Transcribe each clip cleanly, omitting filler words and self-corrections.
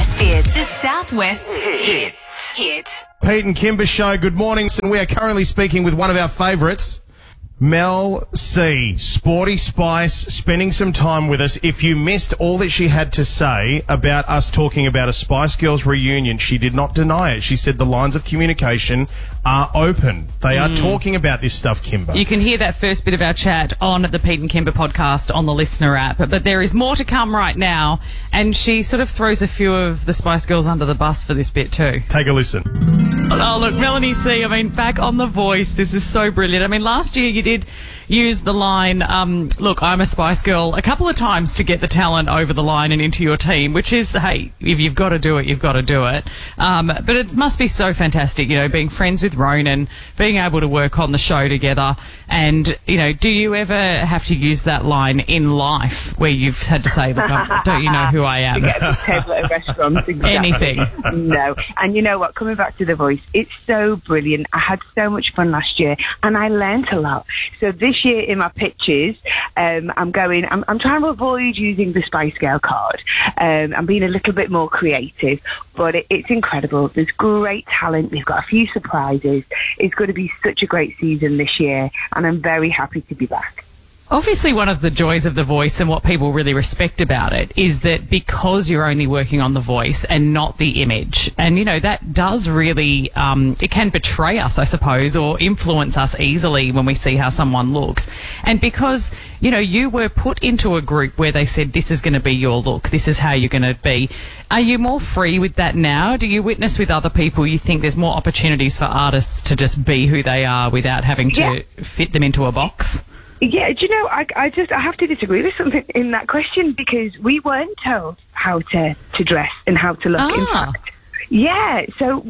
best bits. The Southwest Hit. Pete and Kimber Show, good morning. And we are currently speaking with one of our favourites, Mel C. Sporty Spice, spending some time with us. If you missed all that she had to say about us talking about a Spice Girls reunion, she did not deny it. She said the lines of communication are open. They are talking about this stuff, Kimber. You can hear that first bit of our chat on the Pete and Kimber podcast on the Listener app, but there is more to come right now, and she sort of throws a few of the Spice Girls under the bus for this bit too. Take a listen. Oh, look, Melanie C, I mean, back on The Voice, this is so brilliant. I mean, last year you did use the line, look, I'm a Spice Girl, a couple of times to get the talent over the line and into your team, which is, hey, if you've got to do it, you've got to do it. But it must be so fantastic, you know, being friends with Ronan, being able to work on the show together. And, you know, do you ever have to use that line in life where you've had to say, look, don't you know who I am? Get a table at a restaurant. Exactly. Anything. No. And you know what? Coming back to The Voice, it's so brilliant. I had so much fun last year and I learnt a lot. So this year in my pitches, I'm trying to avoid using the Spice Girl card. I'm being a little bit more creative, but it's incredible. There's great talent. We've got a few surprises. It's going to be such a great season this year, and I'm very happy to be back. Obviously, one of the joys of The Voice and what people really respect about it is that because you're only working on The Voice and not the image, and, you know, that does really, it can betray us, I suppose, or influence us easily when we see how someone looks. And because, you know, you were put into a group where they said, this is going to be your look, this is how you're going to be. Are you more free with that now? Do you witness with other people, you think there's more opportunities for artists to just be who they are without having to fit them into a box? Yeah, do you know, I have to disagree with something in that question, because we weren't told how to dress and how to look, in fact. Yeah, so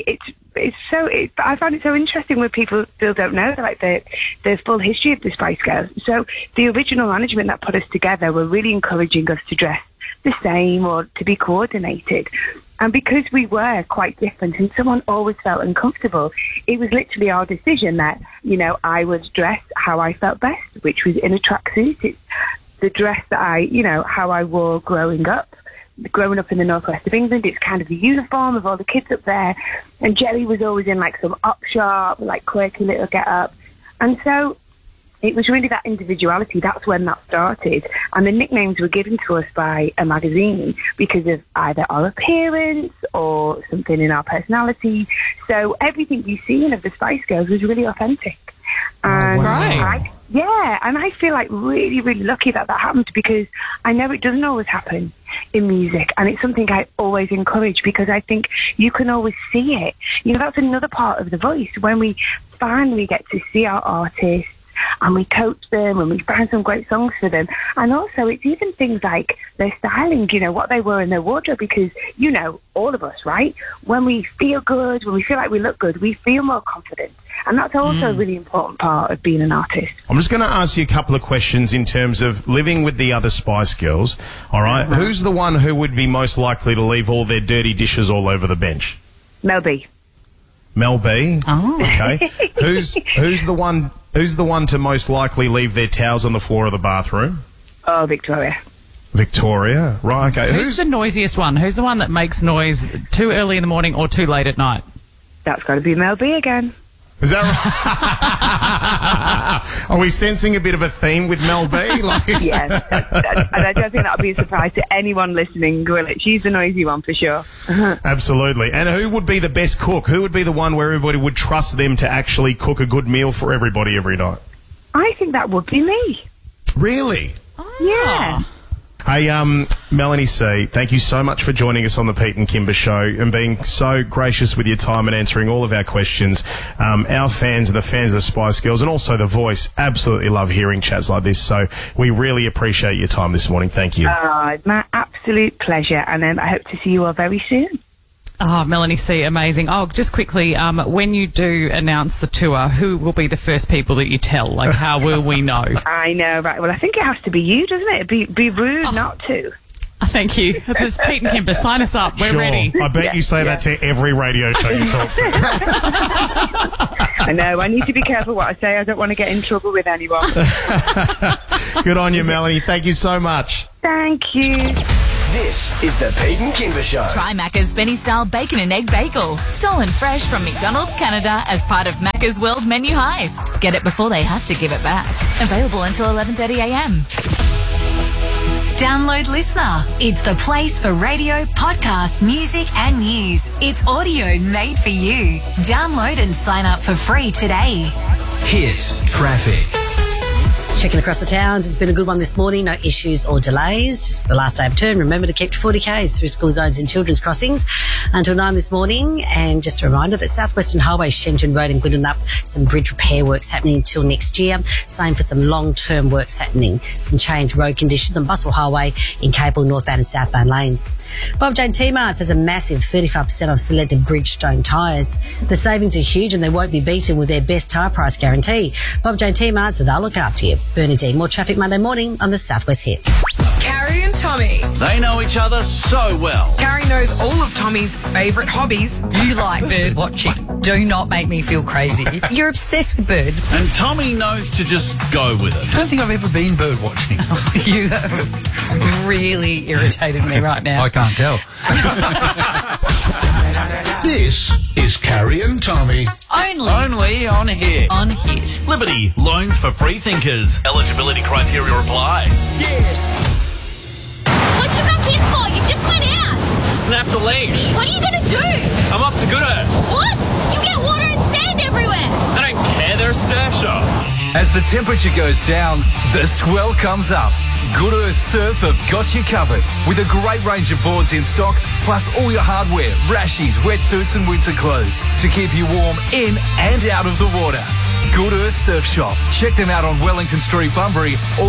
I find it so interesting when people still don't know, like, the full history of the Spice Girls. So the original management that put us together were really encouraging us to dress the same or to be coordinated. And because we were quite different and someone always felt uncomfortable, it was literally our decision that, you know, I would dress how I felt best, which was in a tracksuit. It's the dress that how I wore growing up in the northwest of England. It's kind of the uniform of all the kids up there. And Jelly was always in like some up sharp, like quirky little get up. And so it was really that individuality. That's when that started. And the nicknames were given to us by a magazine because of either our appearance or something in our personality. So everything you've seen of the Spice Girls was really authentic. And and I feel like really, really lucky that happened, because I know it doesn't always happen in music, and it's something I always encourage, because I think you can always see it. You know, that's another part of The Voice, when we finally get to see our artists and we coach them and we find some great songs for them. And also it's even things like their styling, you know, what they wear in their wardrobe, because, you know, all of us, right? When we feel good, when we feel like we look good, we feel more confident. And that's also a really important part of being an artist. I'm just going to ask you a couple of questions in terms of living with the other Spice Girls. All right. Who's the one who would be most likely to leave all their dirty dishes all over the bench? Mel B. Mel B? Oh. Okay. Who's the one to most likely leave their towels on the floor of the bathroom? Oh, Victoria. Victoria? Right, okay. Who's the noisiest one? Who's the one that makes noise too early in the morning or too late at night? That's got to be Mel B again. Is that right? Are we sensing a bit of a theme with Mel B? Yes, and I don't think that would be a surprise to anyone listening, will it? She's the noisy one for sure. Absolutely. And who would be the best cook? Who would be the one where everybody would trust them to actually cook a good meal for everybody every night? I think that would be me. Really? Yeah. Hey, Melanie C, thank you so much for joining us on the Pete and Kimber Show and being so gracious with your time and answering all of our questions. Our fans and the fans of the Spice Girls and also The Voice absolutely love hearing chats like this, so we really appreciate your time this morning. Thank you. It's my absolute pleasure, and I hope to see you all very soon. Oh, Melanie C, amazing. Oh, just quickly, when you do announce the tour, who will be the first people that you tell? Like, how will we know? I know, right. Well, I think it has to be you, doesn't it? It'd be rude not to. Thank you. There's Pete and Kimber. Sign us up. We're ready. I bet you say that to every radio show you talk to. I know. I need to be careful what I say. I don't want to get in trouble with anyone. Good on you, Melanie. Thank you so much. Thank you. This is the Pete and Kimber Show. Try Macca's Benny-style bacon and egg bagel. Stolen fresh from McDonald's Canada as part of Macca's World Menu Heist. Get it before they have to give it back. Available until 11:30am. Download Listener. It's the place for radio, podcasts, music and news. It's audio made for you. Download and sign up for free today. Hit traffic. Checking across the towns, it's been a good one this morning. No issues or delays. Just for the last day of term, remember to keep 40 k's through school zones and children's crossings until 9 this morning. And just a reminder that Southwestern Highway, Shenton Road and Glidden some bridge repair works happening until next year. Same for some long-term works happening. Some changed road conditions on Buswell Highway in Capel, northbound and southbound lanes. Bob Jane T-Marts has a massive 35% off selected Bridgestone tyres. The savings are huge and they won't be beaten with their best tyre price guarantee. Bob Jane T-Marts, they'll look after you. Bernadine, more traffic Monday morning on the Southwest Hit. Carrie and Tommy. They know each other so well. Carrie knows all of Tommy's favourite hobbies. You like bird watching. Do not make me feel crazy. You're obsessed with birds. And Tommy knows to just go with it. I don't think I've ever been bird watching. You have really irritated me right now. I can't tell. This is Carrie and Tommy. Only on Hit. On Hit. Liberty, loans for free thinkers. Eligibility criteria apply. What you back in for? You just went out. Snap the leash. What are you going to do? I'm off to Good Earth. What? You get water and sand everywhere. I don't care, they're a surf shop. As the temperature goes down, the swell comes up. Good Earth Surf have got you covered with a great range of boards in stock, plus all your hardware, rashies, wetsuits and winter clothes to keep you warm in and out of the water. Good Earth Surf Shop. Check them out on Wellington Street, Bunbury or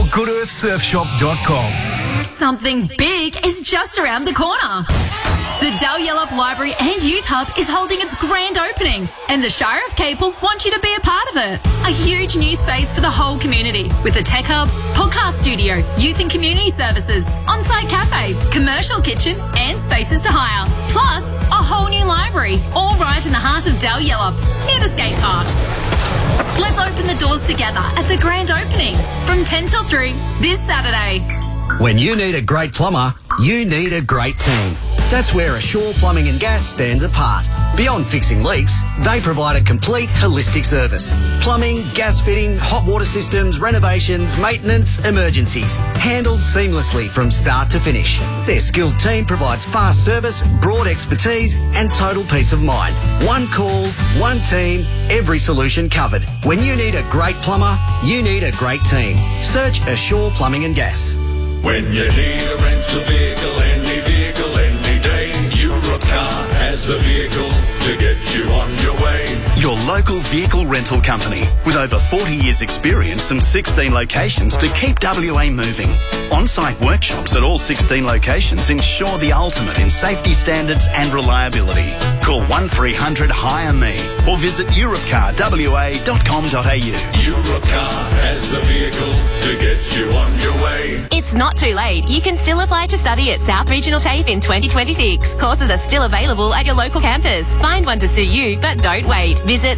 goodearthsurfshop.com. Something big is just around the corner. The Dal Yallop Library and Youth Hub is holding its grand opening, and the Shire of Capel want you to be a part of it. A huge new space for the whole community with a tech hub, podcast studio, youth and community services, on-site cafe, commercial kitchen and spaces to hire. Plus, a whole new library, all right in the heart of Dal Yallop, near the skate park. Let's open the doors together at the grand opening from 10 till 3 this Saturday. When you need a great plumber, you need a great team. That's where Assure Plumbing and Gas stands apart. Beyond fixing leaks, they provide a complete holistic service. Plumbing, gas fitting, hot water systems, renovations, maintenance, emergencies. Handled seamlessly from start to finish. Their skilled team provides fast service, broad expertise and total peace of mind. One call, one team, every solution covered. When you need a great plumber, you need a great team. Search Assure Plumbing and Gas. When you need a rental vehicle, any day, Europcar has the vehicle to get you on your way. Your local vehicle rental company with over 40 years experience and 16 locations to keep WA moving. On-site workshops at all 16 locations ensure the ultimate in safety standards and reliability. Call 1300 Hire Me or visit europcarwa.com.au. Europcar has the vehicle to get you on your way. It's not too late. You can still apply to study at South Regional TAFE in 2026. Courses are still available at your local campus. Find one to suit you, but don't wait. Visit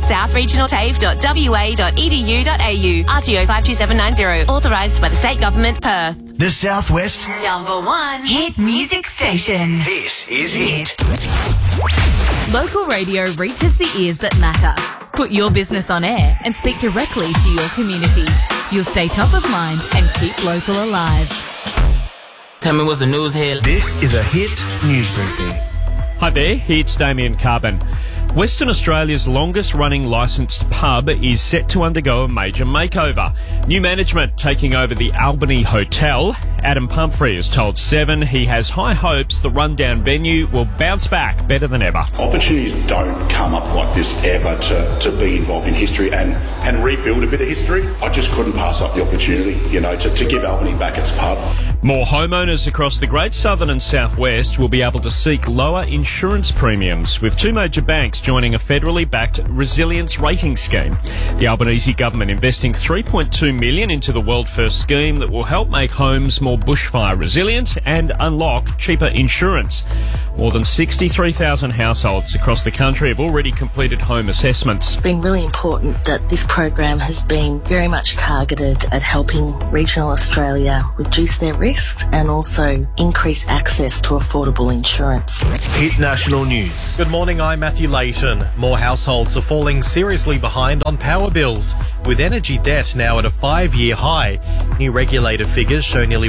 southregionaltafe.wa.edu.au. RTO 52790. Authorised by the State Government, Perth. The Southwest #1 hit music station. This is Hit. Local radio reaches the ears that matter. Put your business on air and speak directly to your community. You'll stay top of mind and keep local alive. Tell me what's the news here. This is a Hit news briefing. Hi there, it's Damien Carbon. Western Australia's longest-running licensed pub is set to undergo a major makeover. New management taking over the Albany Hotel. Adam Pumphrey has told Seven he has high hopes the rundown venue will bounce back better than ever. Opportunities don't come up like this ever to be involved in history and rebuild a bit of history. I just couldn't pass up the opportunity, to give Albany back its pub. More homeowners across the Great Southern and Southwest will be able to seek lower insurance premiums, with two major banks joining a federally backed resilience rating scheme. The Albanese government investing $3.2 million into the World First scheme that will help make homes more bushfire resilient and unlock cheaper insurance. More than 63,000 households across the country have already completed home assessments. It's been really important that this program has been very much targeted at helping regional Australia reduce their risks and also increase access to affordable insurance. Hit National News. Good morning, I'm Matthew Layton. More households are falling seriously behind on power bills, with energy debt now at a 5-year high. New regulator figures show nearly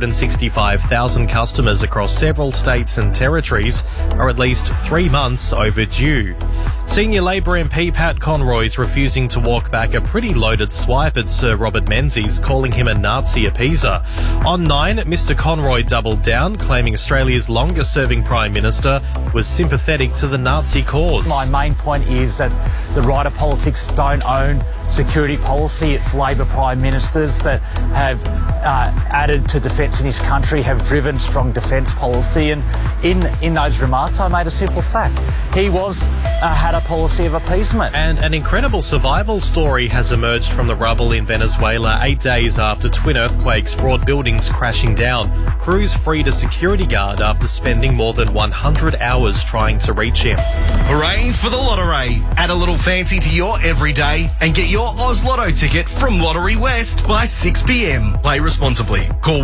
165,000 customers across several states and territories are at least 3 months overdue. Senior Labor MP Pat Conroy's refusing to walk back a pretty loaded swipe at Sir Robert Menzies, calling him a Nazi appeaser. On 9, Mr Conroy doubled down, claiming Australia's longest-serving Prime Minister was sympathetic to the Nazi cause. My main point is that the right of politics don't own security policy. It's Labor Prime Ministers that have added to defence in his country, have driven strong defence policy, and in those remarks I made a simple fact. He had a policy of appeasement. And an incredible survival story has emerged from the rubble in Venezuela 8 days after twin earthquakes brought buildings crashing down. Crews freed a security guard after spending more than 100 hours trying to reach him. Hooray for the Lottery. Add a little fancy to your everyday and get your Oz Lotto ticket from Lottery West by 6 p.m. Play responsibly. Call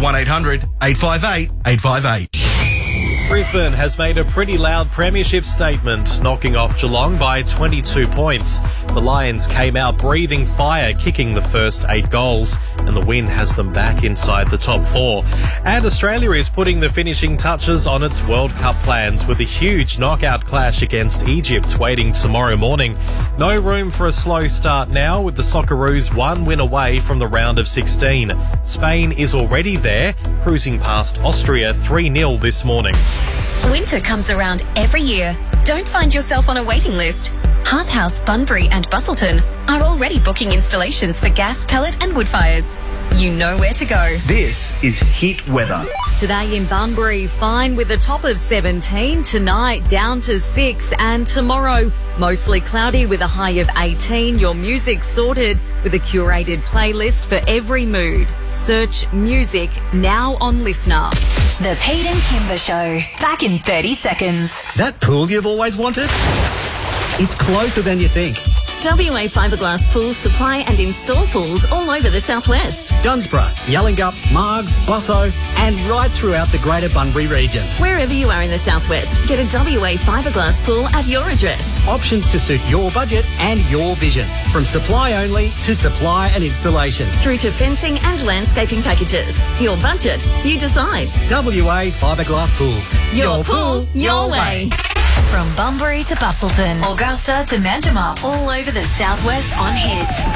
1-800-858-858. Brisbane has made a pretty loud premiership statement, knocking off Geelong by 22 points. The Lions came out breathing fire, kicking the first 8 goals, and the win has them back inside the top 4. And Australia is putting the finishing touches on its World Cup plans with a huge knockout clash against Egypt waiting tomorrow morning. No room for a slow start now, with the Socceroos 1 win away from the round of 16. Spain is already there, cruising past Austria 3-0 this morning. Winter comes around every year. Don't find yourself on a waiting list. Hearth House, Bunbury and Bustleton are already booking installations for gas, pellet and wood fires. You know where to go. This is Hit Weather. Today in Bunbury, fine with a top of 17. Tonight, down to 6. And tomorrow, mostly cloudy with a high of 18. Your music sorted with a curated playlist for every mood. Search music now on Listener. The Pete and Kimber Show. Back in 30 seconds. That pool you've always wanted? It's closer than you think. WA Fiberglass Pools supply and install pools all over the southwest. Dunsborough, Yallingup, Margs, Busso and right throughout the greater Bunbury region. Wherever you are in the southwest, get a WA Fiberglass pool at your address. Options to suit your budget and your vision. From supply only to supply and installation. Through to fencing and landscaping packages. Your budget, you decide. WA Fiberglass Pools. Your pool, your way. From Bunbury to Bustleton, Augusta to Manjimup, all over the southwest on Hit.